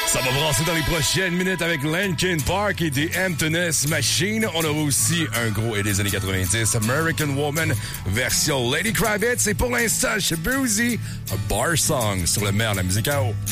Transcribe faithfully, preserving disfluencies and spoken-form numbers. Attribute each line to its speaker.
Speaker 1: Ça va brasser dans les prochaines minutes avec Linkin Park et The Emptiness Machine. On aura aussi un gros et des années quatre-vingt-dix, American Woman, version Lady Kravitz. Et pour l'instant, chez Boozy, un bar song sur le meilleur de la musique à eau.